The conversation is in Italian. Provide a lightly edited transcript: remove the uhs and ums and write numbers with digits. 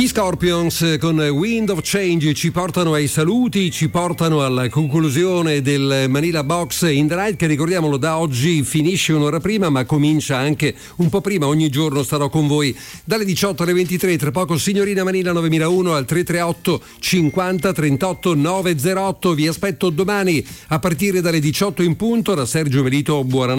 Scorpions con Wind of Change ci portano ai saluti, ci portano alla conclusione del Manila Box in the Night, che ricordiamolo da oggi finisce un'ora prima ma comincia anche un po' prima. Ogni giorno starò con voi dalle 18 alle 23. Tra poco Signorina Manila 9001 al 338 50 38 908. Vi aspetto domani a partire dalle 18 in punto. Da Sergio Melito, buonanotte.